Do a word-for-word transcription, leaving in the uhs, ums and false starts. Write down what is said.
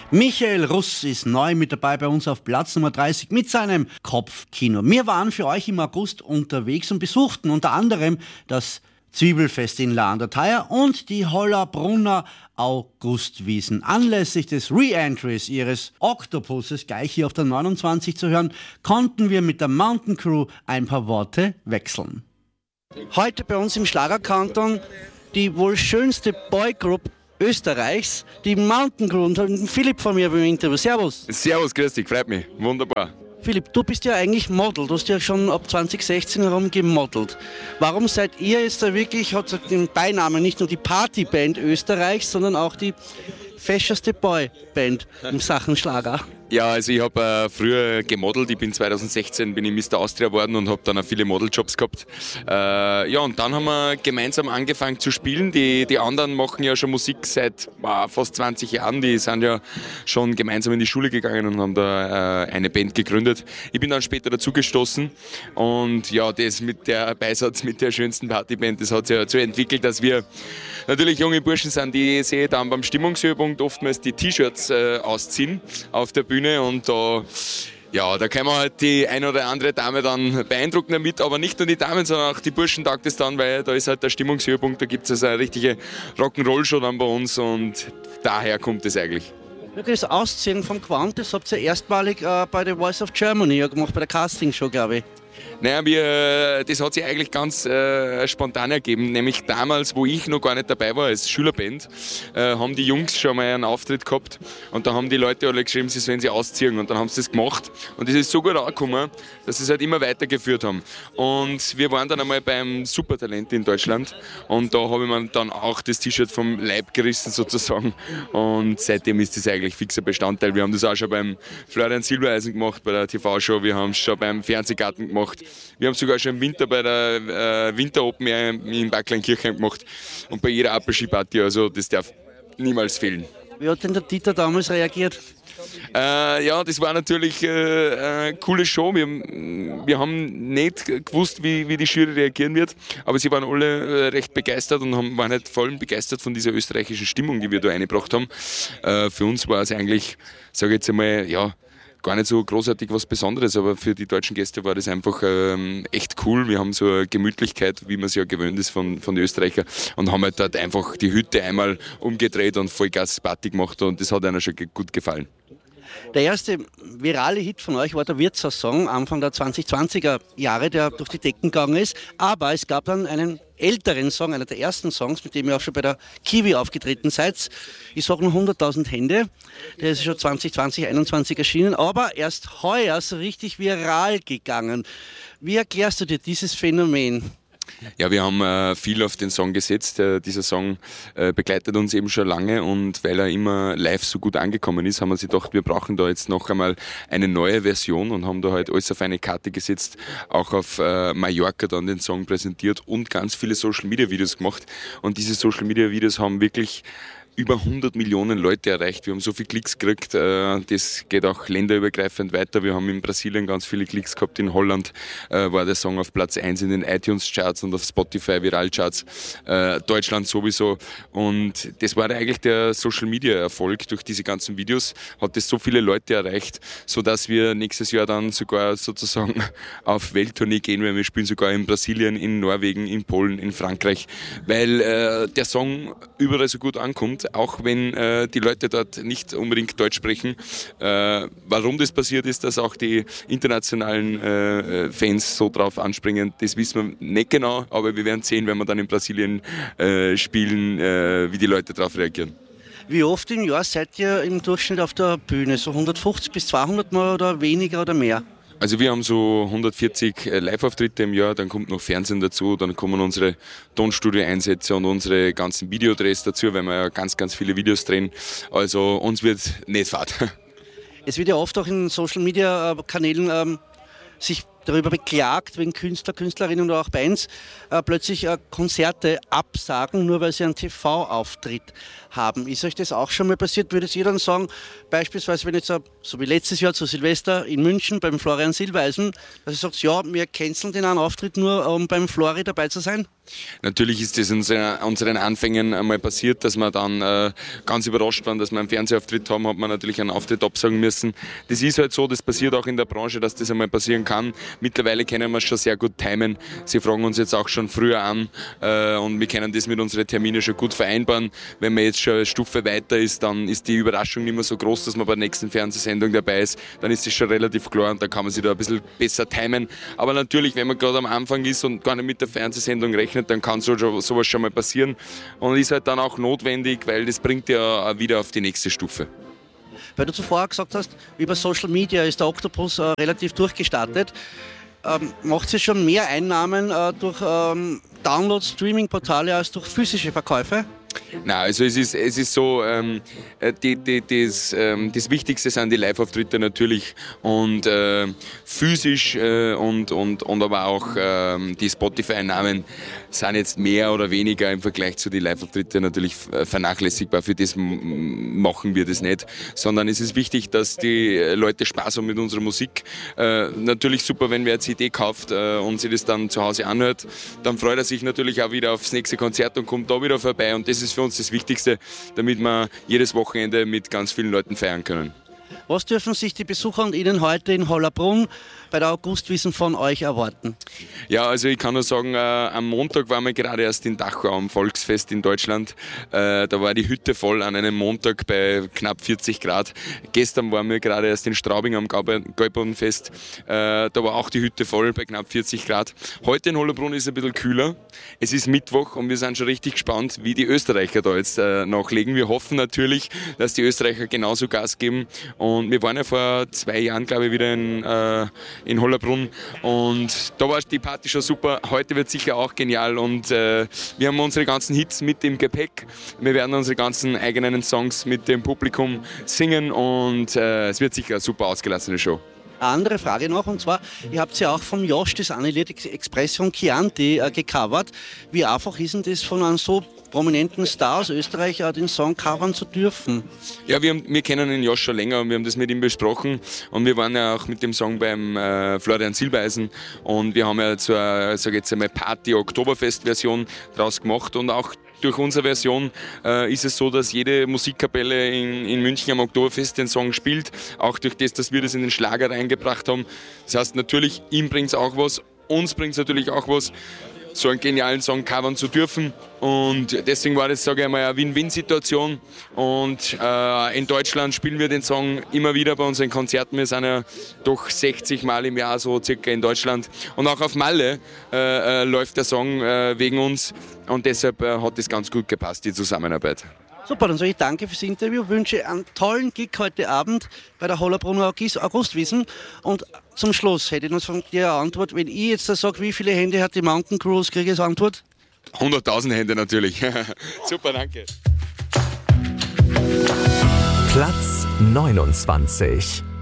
Michael Russ ist neu mit dabei bei uns auf Platz Nummer dreißig mit seinem Kopfkino. Wir waren für euch im August unterwegs und besuchten unter anderem das Zwiebelfest in La an der Thaya und die Hollabrunner Augustwiesen. Anlässlich des Re-Entries ihres Oktopuses, gleich hier auf der neunundzwanzig zu hören, konnten wir mit der Mountain Crew ein paar Worte wechseln. Heute bei uns im Schlagerkanton die wohl schönste Boygroup Österreichs, die Mountain Crew, und Philipp von mir beim Interview. Servus. Servus, grüß dich, freut mich. Wunderbar. Philipp, du bist ja eigentlich Model, du hast ja schon ab zwanzig sechzehn herum gemodelt. Warum seid ihr jetzt da wirklich, hat den Beinamen, nicht nur die Partyband Österreichs, sondern auch die fescheste Boyband in Sachen Schlager? Ja, also ich habe äh, früher gemodelt, ich bin zweitausendsechzehn bin ich Mister Austria geworden und habe dann auch viele Modeljobs gehabt. Äh, ja, und dann haben wir gemeinsam angefangen zu spielen. Die, die anderen machen ja schon Musik seit wow, fast zwanzig Jahren, die sind ja schon gemeinsam in die Schule gegangen und haben da äh, eine Band gegründet. Ich bin dann später dazugestoßen und ja, das mit der Beisatz mit der schönsten Partyband, das hat sich ja so entwickelt, dass wir natürlich junge Burschen sind, die sehe dann beim Stimmungshöhepunkt oftmals die T-Shirts äh, ausziehen auf der Bühne und da, ja, da kann man halt die eine oder andere Dame dann beeindrucken damit, aber nicht nur die Damen, sondern auch die Burschen taugt es dann, weil da ist halt der Stimmungshöhepunkt, da gibt es also eine richtige Rock'n'Roll-Show dann bei uns und daher kommt es eigentlich. Das Ausziehen vom Quant, das habt ihr erstmalig äh, bei der Voice of Germany ja gemacht, bei der Castingshow, glaube ich. Naja, wir, das hat sich eigentlich ganz äh, spontan ergeben, nämlich damals, wo ich noch gar nicht dabei war als Schülerband, äh, haben die Jungs schon mal einen Auftritt gehabt und da haben die Leute alle geschrieben, sie sollen sie ausziehen und dann haben sie das gemacht und das ist so gut angekommen, dass sie es halt immer weitergeführt haben. Und wir waren dann einmal beim Supertalent in Deutschland und da habe ich mir dann auch das T-Shirt vom Leib gerissen sozusagen und seitdem ist das eigentlich fixer Bestandteil. Wir haben das auch schon beim Florian Silbereisen gemacht, bei der T V-Show, wir haben es schon beim Fernsehgarten gemacht. Wir haben sogar schon im Winter bei der äh, Winter Open Air in Backleinkirchen gemacht und bei jeder Apres-Ski-Party, also das darf niemals fehlen. Wie hat denn der Dieter damals reagiert? Äh, ja, das war natürlich äh, eine coole Show. Wir, wir haben nicht gewusst, wie, wie die Jury reagieren wird, aber sie waren alle äh, recht begeistert und haben, waren halt voll begeistert von dieser österreichischen Stimmung, die wir da eingebracht haben. Äh, für uns war es eigentlich, sage ich jetzt einmal, ja, gar nicht so großartig was Besonderes, aber für die deutschen Gäste war das einfach ähm, echt cool. Wir haben so eine Gemütlichkeit, wie man es ja gewöhnt ist von, von den Österreichern und haben halt dort einfach die Hütte einmal umgedreht und Vollgas-Party gemacht und das hat einer schon gut gefallen. Der erste virale Hit von euch war der Wirtshaus-Song Anfang der zwanzig zwanziger Jahre, der durch die Decken gegangen ist. Aber es gab dann einen älteren Song, einer der ersten Songs, mit dem ihr auch schon bei der Kiwi aufgetreten seid. Ich sage nur hunderttausend Hände. Der ist schon zwanzig zwanzig, einundzwanzig erschienen, aber erst heuer so richtig viral gegangen. Wie erklärst du dir dieses Phänomen? Ja, wir haben äh, viel auf den Song gesetzt. Äh, dieser Song äh, begleitet uns eben schon lange und weil er immer live so gut angekommen ist, haben wir sich gedacht, wir brauchen da jetzt noch einmal eine neue Version und haben da halt alles auf eine Karte gesetzt, auch auf äh, Mallorca dann den Song präsentiert und ganz viele Social-Media-Videos gemacht. Und diese Social-Media-Videos haben wirklich über hundert Millionen Leute erreicht. Wir haben so viele Klicks gekriegt, das geht auch länderübergreifend weiter. Wir haben in Brasilien ganz viele Klicks gehabt, in Holland war der Song auf Platz eins in den iTunes-Charts und auf Spotify Viral-Charts, Deutschland sowieso. Und das war eigentlich der Social-Media-Erfolg durch diese ganzen Videos, hat das so viele Leute erreicht, sodass wir nächstes Jahr dann sogar sozusagen auf Welttournee gehen, weil wir spielen sogar in Brasilien, in Norwegen, in Polen, in Frankreich, weil äh, der Song überall so gut ankommt. Auch wenn äh, die Leute dort nicht unbedingt Deutsch sprechen. Äh, warum das passiert ist, dass auch die internationalen äh, Fans so drauf anspringen, das wissen wir nicht genau, aber wir werden sehen, wenn wir dann in Brasilien äh, spielen, äh, wie die Leute darauf reagieren. Wie oft im Jahr seid ihr im Durchschnitt auf der Bühne? So hundertfünfzig bis zweihundert Mal oder weniger oder mehr? Also wir haben so hundertvierzig Live-Auftritte im Jahr, dann kommt noch Fernsehen dazu, dann kommen unsere Tonstudio-Einsätze und unsere ganzen Videodrehs dazu, weil wir ja ganz, ganz viele Videos drehen. Also uns wird nicht fad. Es wird ja oft auch in Social-Media-Kanälen ähm, sich darüber beklagt, wenn Künstler, Künstlerinnen oder auch Bands äh, plötzlich äh, Konzerte absagen, nur weil sie einen T V-Auftritt haben. Ist euch das auch schon mal passiert? Würdet ihr dann sagen, beispielsweise wenn jetzt, äh, so wie letztes Jahr zu Silvester in München beim Florian Silbereisen, dass ihr sagt, ja, wir canceln den einen Auftritt nur, um beim Flori dabei zu sein? Natürlich ist das in unseren, unseren Anfängen einmal passiert, dass wir dann äh, ganz überrascht waren, dass wir einen Fernsehauftritt haben, hat man natürlich einen Auftritt absagen müssen. Das ist halt so, das passiert auch in der Branche, dass das einmal passieren kann. Mittlerweile können wir es schon sehr gut timen. Sie fragen uns jetzt auch schon früher an äh, und wir können das mit unseren Terminen schon gut vereinbaren. Wenn man jetzt schon eine Stufe weiter ist, dann ist die Überraschung nicht mehr so groß, dass man bei der nächsten Fernsehsendung dabei ist. Dann ist das schon relativ klar und da kann man sich da ein bisschen besser timen. Aber natürlich, wenn man gerade am Anfang ist und gar nicht mit der Fernsehsendung rechnet, dann kann so, sowas schon mal passieren und ist halt dann auch notwendig, weil das bringt ja wieder auf die nächste Stufe. Weil du zuvor gesagt hast, über Social Media ist der Octopus äh, relativ durchgestartet. Ähm, macht ihr schon mehr Einnahmen äh, durch ähm, Downloads, Streaming-Portale als durch physische Verkäufe? Nein, also es ist, es ist so, ähm, die, die, das, ähm, das Wichtigste sind die Live-Auftritte natürlich und äh, physisch äh, und, und, und aber auch ähm, die Spotify-Einnahmen sind jetzt mehr oder weniger im Vergleich zu den Live-Auftritten natürlich vernachlässigbar. Für das m- machen wir das nicht, sondern es ist wichtig, dass die Leute Spaß haben mit unserer Musik. Äh, natürlich super, wenn wer eine C D kauft äh, und sich das dann zu Hause anhört, dann freut er sich natürlich auch wieder aufs nächste Konzert und kommt da wieder vorbei und das ist für uns das Wichtigste, damit wir jedes Wochenende mit ganz vielen Leuten feiern können. Was dürfen sich die Besucher und Ihnen heute in Hollabrunn bei der Augustwiesn von euch erwarten? Ja, also ich kann nur sagen, äh, am Montag waren wir gerade erst in Dachau am Volksfest in Deutschland. Äh, da war die Hütte voll an einem Montag bei knapp vierzig Grad. Gestern waren wir gerade erst in Straubing am Gäubodenfest. Äh, da war auch die Hütte voll bei knapp vierzig Grad. Heute in Hollabrunn ist es ein bisschen kühler. Es ist Mittwoch und wir sind schon richtig gespannt, wie die Österreicher da jetzt äh, nachlegen. Wir hoffen natürlich, dass die Österreicher genauso Gas geben. Und wir waren ja vor zwei Jahren, glaube ich, wieder in, äh, in Hollabrunn und da war die Party schon super. Heute wird sicher auch genial und äh, wir haben unsere ganzen Hits mit im Gepäck. Wir werden unsere ganzen eigenen Songs mit dem Publikum singen und äh, es wird sicher eine super ausgelassene Show. Eine andere Frage noch, und zwar, ihr habt ja auch vom Josh das Annelied Expression Chianti äh, gecovert. Wie einfach ist denn das, von einem so prominenten Star aus Österreich äh, den Song covern zu dürfen? Ja, wir, haben, wir kennen den Josh schon länger und wir haben das mit ihm besprochen und wir waren ja auch mit dem Song beim äh, Florian Silbereisen und wir haben ja so eine, sag jetzt einmal Party-Oktoberfest-Version draus gemacht und auch durch unsere Version äh, ist es so, dass jede Musikkapelle in, in München am Oktoberfest den Song spielt, auch durch das, dass wir das in den Schlager reingebracht haben. Das heißt natürlich, ihm bringt es auch was, uns bringt es natürlich auch was, so einen genialen Song covern zu dürfen und deswegen war das, sage ich mal, eine Win-Win-Situation und äh, in Deutschland spielen wir den Song immer wieder bei unseren Konzerten, wir sind ja doch sechzig Mal im Jahr so circa in Deutschland und auch auf Malle äh, äh, läuft der Song äh, wegen uns und deshalb äh, hat das ganz gut gepasst, die Zusammenarbeit. Super, dann sage ich danke fürs Interview, wünsche einen tollen Gig heute Abend bei der Hollabrunner Augustwiesn und zum Schluss hätte ich noch von dir eine Antwort, wenn ich jetzt sage, wie viele Hände hat die Mountain Cruise, kriege ich als Antwort? hunderttausend Hände natürlich. Super, danke. Platz neunundzwanzig.